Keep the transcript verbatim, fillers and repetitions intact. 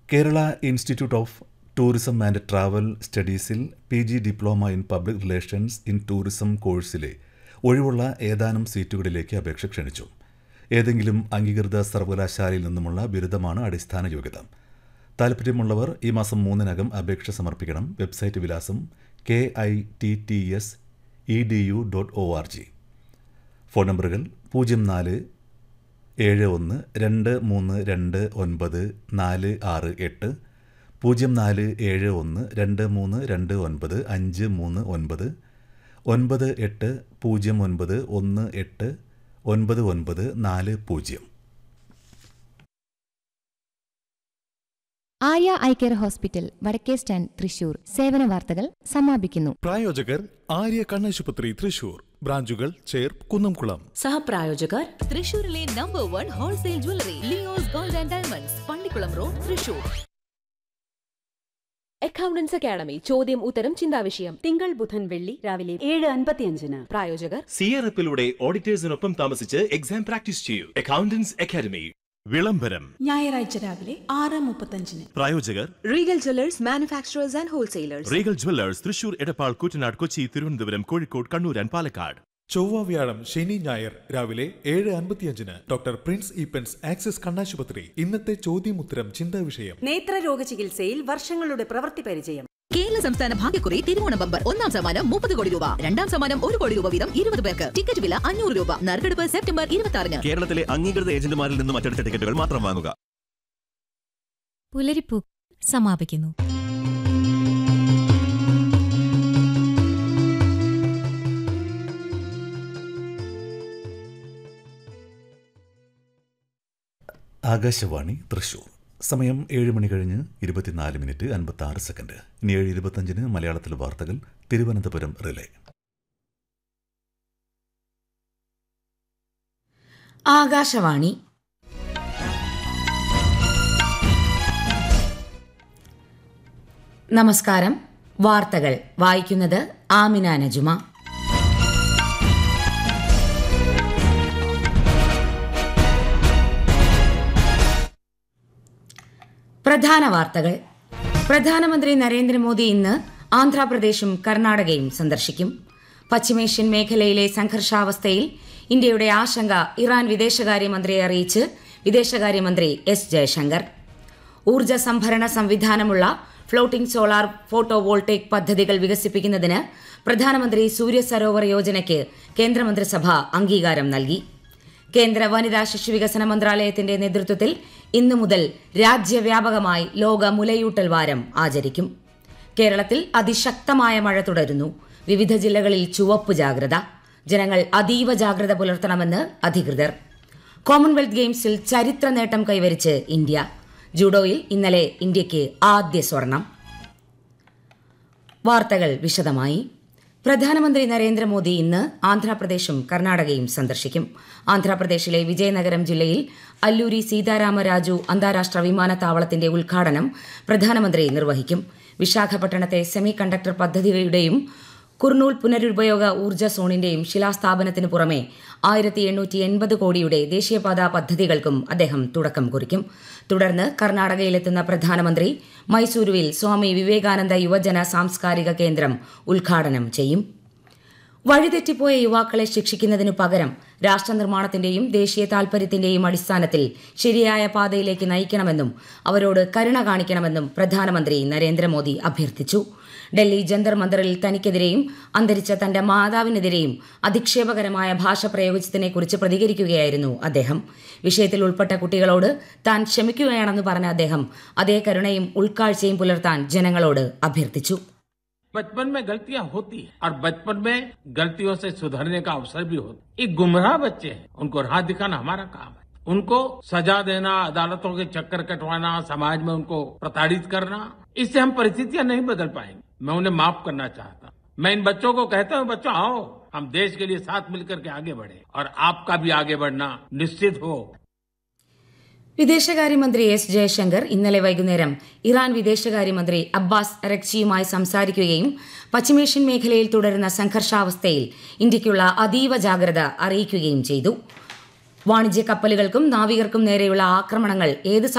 Kerala institute of tourism and travel സ്റ്റഡീസിൽ P G diploma in public relations in tourism കോഴ്സിലെ ഒഴിവുള്ള ഏതാനും സീറ്റുകളിലേക്ക് അപേക്ഷ ക്ഷണിച്ചു. ഏതെങ്കിലും അംഗീകൃത സർവകലാശാലയിൽ നിന്നുമുള്ള ബിരുദമാണ് അടിസ്ഥാന യോഗ്യത. താൽപ്പര്യമുള്ളവർ ഈ മാസം മൂന്നിനകം അപേക്ഷ സമർപ്പിക്കണം. വെബ്സൈറ്റ് വിലാസം K I T T S E D U dot O R G. Phone നമ്പറുകൾ പൂജ്യം നാല് ഏഴ് ഒന്ന് രണ്ട് മൂന്ന് രണ്ട് ഒൻപത് നാല് ആറ് എട്ട്, പൂജ്യം നാല് ഏഴ് ഒന്ന് രണ്ട് മൂന്ന് രണ്ട് ഒൻപത് അഞ്ച് മൂന്ന് ഒൻപത്, ഒൻപത് എട്ട് പൂജ്യം ഒൻപത് ഒന്ന് എട്ട് ഒൻപത് ഒൻപത് നാല് പൂജ്യം. ആര്യ ഐ കെയർ ഹോസ്പിറ്റൽ, വടക്കേ സ്റ്റാൻഡ്, തൃശൂർ. സേവന വാർത്തകൾ സമാപിക്കുന്നു. പ്രായോജകർ ആര്യ കണ്ണാശുപത്രി, തൃശൂർ. ബ്രാഞ്ചുകൾ ചേർ, കുന്നംകുളം. സഹപ്രായോജകർ തൃശൂരിലെ number one wholesale jewellery Leo's gold and diamonds, Pallikkulam road, Thrissur. Accountants academy ചോദ്യം ഉത്തരം ചിന്താവിഷയം തിങ്കൾ ബുധൻ വെള്ളി രാവിലെ ഏഴ് അൻപത്തിയഞ്ചിന്. പ്രായോജകർ സിയറപ്പിലൂടെ ഓഡിറ്റേഴ്സിനൊപ്പം താമസിച്ച് എക്സാം പ്രാക്ടീസ് ചെയ്യൂ. Accountants academy. വിളംബരം ഞായറാഴ്ച രാവിലെ ആറ് മുപ്പത്തഞ്ചിന്. പ്രായോജകർ Regal Jewellers manufacturers and wholesalers. Regal Jewellers Thrissur, Edappal, Koottanad, Kochi, Thiruvananthapuram, Kozhikode, Kannur and Palakkad. ചൊവ്വ, വ്യാഴം, ശനി, ഞായർ രാവിലെ ഏഴ് അൻപത്തിയഞ്ചിന് ഡോക്ടർ പ്രിൻസ് ഈപ്പൻസ് ആക്സിസ് കണ്ണാശുപത്രി. ഇന്നത്തെ ചോദ്യമുത്തരം ചിന്താവിഷയം. നേത്രരോഗ ചികിത്സയിൽ വർഷങ്ങളുടെ പ്രവൃത്തി പരിചയം. കേരള സംസ്ഥാന ഭാഗ്യക്കുറി തിരുവോണ ബമ്പർ. ഒന്നാം സമ്മാനം മുപ്പത് കോടി രൂപ, രണ്ടാം സമ്മാനം ഒരു കോടി രൂപ വീതം ഇരുപത് പേർക്ക്. ടിക്കറ്റ് വില അഞ്ഞൂറ് രൂപ. നറുക്കെടുപ്പ് സെപ്റ്റംബർ ഇരുപത്തി ആറിന്. കേരളത്തിലെ അംഗീകൃത ഏജന്റുമാരിൽ നിന്നും മറ്റെടുത്ത ടിക്കറ്റുകൾ മാത്രം വാങ്ങുക. പുലരിപ്പൂ സമാപിക്കുന്നു. ആകാശവാണി തൃശൂർ. സമയം ഏഴ് മണി കഴിഞ്ഞ് ഇരുപത്തിനാല് മിനിറ്റ് അൻപത്തി ആറ് സെക്കൻഡ്. ഇനി ഏഴ് ഇരുപത്തഞ്ചിന് മലയാളത്തിൽ വാർത്തകൾ, തിരുവനന്തപുരം റിലേ. ആകാശവാണി. നമസ്കാരം. വാർത്തകൾ വായിക്കുന്നത് ആമിന നജുമ. പ്രധാന വാർത്തകൾ. പ്രധാനമന്ത്രി നരേന്ദ്രമോദി ഇന്ന് ആന്ധ്രാപ്രദേശും കർണാടകയും സന്ദർശിക്കും. പശ്ചിമേഷ്യൻ മേഖലയിലെ സംഘർഷാവസ്ഥയിൽ ഇന്ത്യയുടെ ആശങ്ക ഇറാൻ വിദേശകാര്യമന്ത്രിയെ അറിയിച്ച് വിദേശകാര്യമന്ത്രി എസ് ജയശങ്കർ. ഊർജ്ജ സംഭരണ സംവിധാനമുള്ള ഫ്ലോട്ടിംഗ് സോളാർ ഫോട്ടോ വോൾട്ടേക് പദ്ധതികൾ വികസിപ്പിക്കുന്നതിന് പ്രധാനമന്ത്രി സൂര്യ സരോവർ യോജനയ്ക്ക് കേന്ദ്രമന്ത്രിസഭ അംഗീകാരം നൽകി. കേന്ദ്ര വനിതാ ശിശുവികസന മന്ത്രാലയത്തിന്റെ നേതൃത്വത്തിൽ ഇന്നു മുതൽ രാജ്യവ്യാപകമായി ലോക മുലയൂട്ടൽ വാരം ആചരിക്കും. കേരളത്തിൽ അതിശക്തമായ മഴ തുടരുന്നു. വിവിധ ജില്ലകളിൽ ചുവപ്പ് ജാഗ്രത. ജനങ്ങൾ അതീവ ജാഗ്രത പുലർത്തണമെന്ന് അധികൃതർ. കോമൺവെൽത്ത് ഗെയിംസിൽ ചരിത്ര നേട്ടം കൈവരിച്ച് ഇന്ത്യ. ജൂഡോയിൽ ഇന്നലെ ഇന്ത്യയ്ക്ക് ആദ്യ സ്വർണം. വാർത്തകൾ വിശദമായി. പ്രധാനമന്ത്രി നരേന്ദ്രമോദി ഇന്ന് ആന്ധ്രാപ്രദേശും കർണാടകയും സന്ദർശിക്കും. ആന്ധ്രാപ്രദേശിലെ വിജയനഗരം ജില്ലയിൽ അല്ലൂരി സീതാരാമരാജു അന്താരാഷ്ട്ര വിമാനത്താവളത്തിന്റെ ഉദ്ഘാടനം പ്രധാനമന്ത്രി നിർവഹിക്കും. വിശാഖപട്ടണത്തെ സെമി കണ്ടക്ടർ പദ്ധതിയുടെയും കുർണൂൽ പുനരുപയോഗ ഊർജ്ജ സോണിന്റെയും ശിലാസ്ഥാപനത്തിനു പുറമെ ആയിരത്തി എണ്ണൂറ്റി എൺപത് കോടിയുടെ ദേശീയപാതാ പദ്ധതികൾക്കും അദ്ദേഹം തുടക്കം കുറിക്കും. തുടർന്ന് കർണാടകയിലെത്തുന്ന പ്രധാനമന്ത്രി മൈസൂരുവിൽ സ്വാമി വിവേകാനന്ദ യുവജന സാംസ്കാരിക കേന്ദ്രം ഉദ്ഘാടനം ചെയ്യും. വഴിതെറ്റിപ്പോയ യുവാക്കളെ ശിക്ഷിക്കുന്നതിനു പകരം രാഷ്ട്രനിർമ്മാണത്തിന്റെയും ദേശീയ താൽപര്യത്തിന്റെയും അടിസ്ഥാനത്തിൽ ശരിയായ പാതയിലേക്ക് നയിക്കണമെന്നും അവരോട് കരുണ കാണിക്കണമെന്നും പ്രധാനമന്ത്രി നരേന്ദ്രമോദി അഭ്യർത്ഥിച്ചു. ഡൽഹി ജന്തർ മന്ദറിൽ തനിക്കെതിരെയും അന്തരിച്ച തന്റെ മാതാവിനെതിരെയും അധിക്ഷേപകരമായ ഭാഷ പ്രയോഗിച്ചതിനെക്കുറിച്ച് പ്രതികരിക്കുകയായിരുന്നു അദ്ദേഹം. വിഷയത്തിൽ ഉൾപ്പെട്ട കുട്ടികളോട് താൻ ക്ഷമിക്കുകയാണെന്ന് പറഞ്ഞ അദ്ദേഹം അതേ കരുണയും ഉൾക്കാഴ്ചയും പുലർത്താൻ ജനങ്ങളോട് അഭ്യർത്ഥിച്ചു. बचपन में गलतियां होती हैं और बचपन में गलतियों से सुधरने का अवसर भी होता है. ये गुमराह बच्चे हैं, उनको राह दिखाना हमारा काम है. उनको सजा देना, अदालतों के चक्कर कटवाना, समाज में उनको प्रताड़ित करना, इससे हम परिस्थितियां नहीं बदल पाएंगे. मैं उन्हें माफ करना चाहता हूं. मैं इन बच्चों को कहता हूं, बच्चों आओ, हम देश के लिए साथ मिलकर के आगे बढ़े और आपका भी आगे बढ़ना निश्चित हो. വിദേശകാര്യമന്ത്രി എസ് ജയശങ്കർ ഇന്നലെ വൈകുന്നേരം ഇറാൻ വിദേശകാര്യമന്ത്രി അബ്ബാസ് അരക്ചിയുമായി സംസാരിക്കുകയും പശ്ചിമേഷ്യൻ മേഖലയിൽ തുടരുന്ന സംഘർഷാവസ്ഥയിൽ ഇന്ത്യയ്ക്കുള്ള അതീവ ജാഗ്രത അറിയിക്കുകയും ചെയ്തു. വാണിജ്യ കപ്പലുകൾക്കും നാവികർക്കും നേരെയുള്ള ആക്രമണങ്ങൾ ഏത്